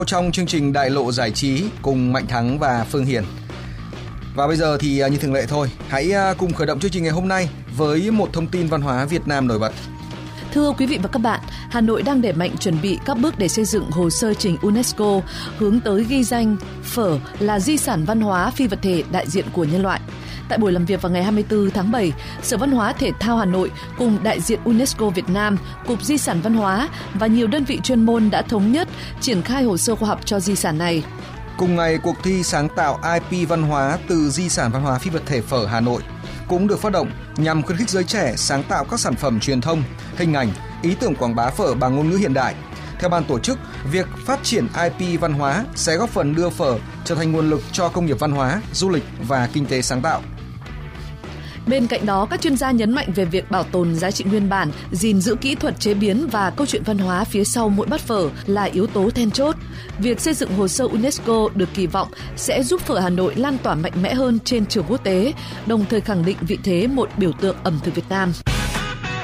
Trong chương trình Đại lộ giải trí cùng Mạnh Thắng và Phương Hiền. Và bây giờ thì như thường lệ thôi, hãy cùng khởi động chương trình ngày hôm nay với một thông tin văn hóa Việt Nam nổi bật. Thưa quý vị và các bạn, Hà Nội đang đẩy mạnh chuẩn bị các bước để xây dựng hồ sơ trình UNESCO hướng tới ghi danh phở là di sản văn hóa phi vật thể đại diện của nhân loại. Tại buổi làm việc vào ngày 24 tháng 7, Sở Văn hóa Thể thao Hà Nội cùng đại diện UNESCO Việt Nam, Cục Di sản Văn hóa và nhiều đơn vị chuyên môn đã thống nhất triển khai hồ sơ khoa học cho di sản này. Cùng ngày, cuộc thi sáng tạo IP văn hóa từ di sản văn hóa phi vật thể phở Hà Nội cũng được phát động nhằm khuyến khích giới trẻ sáng tạo các sản phẩm truyền thông, hình ảnh, ý tưởng quảng bá phở bằng ngôn ngữ hiện đại. Theo ban tổ chức, việc phát triển IP văn hóa sẽ góp phần đưa phở trở thành nguồn lực cho công nghiệp văn hóa, du lịch và kinh tế sáng tạo. Bên cạnh đó, các chuyên gia nhấn mạnh về việc bảo tồn giá trị nguyên bản, gìn giữ kỹ thuật chế biến và câu chuyện văn hóa phía sau mỗi bát phở là yếu tố then chốt. Việc xây dựng hồ sơ UNESCO được kỳ vọng sẽ giúp phở Hà Nội lan tỏa mạnh mẽ hơn trên trường quốc tế, đồng thời khẳng định vị thế một biểu tượng ẩm thực Việt Nam.